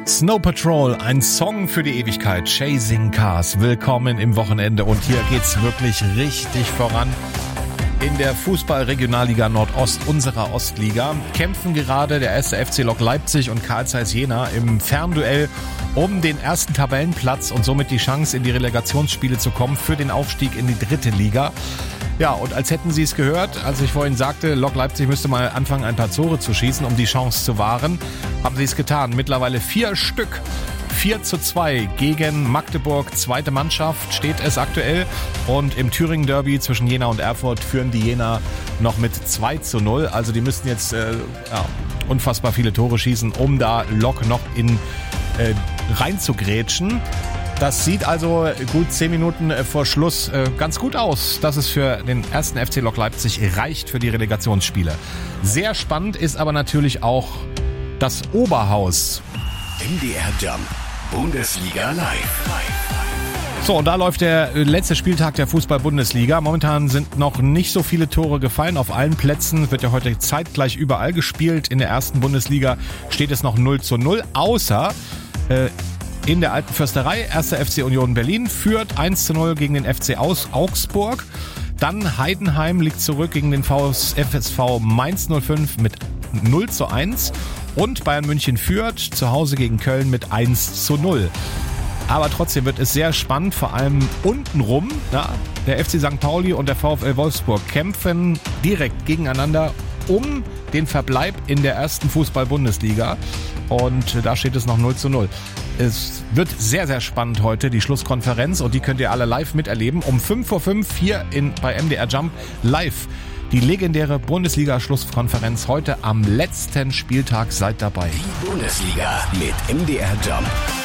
Snow Patrol, ein Song für die Ewigkeit, Chasing Cars. Willkommen im Wochenende und hier geht's wirklich richtig voran. In der Fußball-Regionalliga Nordost, unserer Ostliga, kämpfen gerade der 1. FC Lok Leipzig und Carl Zeiss Jena im Fernduell um den ersten Tabellenplatz und somit die Chance, in die Relegationsspiele zu kommen für den Aufstieg in die dritte Liga. Ja, und als hätten Sie es gehört, als ich vorhin sagte, Lok Leipzig müsste mal anfangen, ein paar Tore zu schießen, um die Chance zu wahren, haben Sie es getan. Mittlerweile 4 Stück. 4:2 gegen Magdeburg, zweite Mannschaft steht es aktuell. Und im Thüringen-Derby zwischen Jena und Erfurt führen die Jena noch mit 2:0. Also die müssten jetzt unfassbar viele Tore schießen, um da Lok noch reinzugrätschen. Das sieht also gut 10 Minuten vor Schluss ganz gut aus, dass es für den 1. FC Lok Leipzig reicht für die Relegationsspiele. Sehr spannend ist aber natürlich auch das Oberhaus. MDR Jump, Bundesliga live. So, und da läuft der letzte Spieltag der Fußball-Bundesliga. Momentan sind noch nicht so viele Tore gefallen auf allen Plätzen. Wird ja heute zeitgleich überall gespielt. In der ersten Bundesliga steht es noch 0:0, außer in der Alten Försterei. 1. FC Union Berlin führt 1:0 gegen den FC Augsburg. Dann Heidenheim liegt zurück gegen den FSV Mainz 05 mit 0:1. Und Bayern München führt zu Hause gegen Köln mit 1:0. Aber trotzdem wird es sehr spannend, vor allem untenrum. Ja, der FC St. Pauli und der VfL Wolfsburg kämpfen direkt gegeneinander um den Verbleib in der ersten Fußball-Bundesliga. Und da steht es noch 0:0. Es wird sehr, sehr spannend heute, die Schlusskonferenz. Und die könnt ihr alle live miterleben. Um 5:05 hier bei MDR Jump live. Die legendäre Bundesliga-Schlusskonferenz heute am letzten Spieltag. Seid dabei. Die Bundesliga mit MDR Jump.